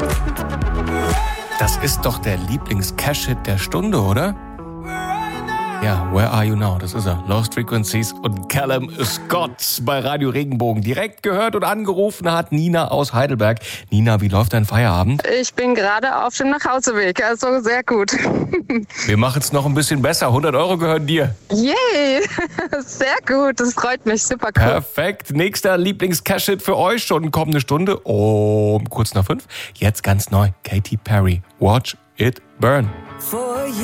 Das ist doch der Lieblings-Cash-Hit der Stunde, oder? Ja, Where Are You Now? Das ist er. Lost Frequencies und Callum Scott bei Radio Regenbogen. Direkt gehört und angerufen hat Nina aus Heidelberg. Nina, wie läuft dein Feierabend? Ich bin gerade auf dem Nachhauseweg, also sehr gut. Wir machen es noch ein bisschen besser. 100 Euro gehören dir. Yay, sehr gut, das freut mich, super cool. Perfekt. Nächster Lieblings-Cash-Hit für euch schon kommende Stunde um kurz nach 5. Jetzt ganz neu, Katy Perry. Watch It Burn.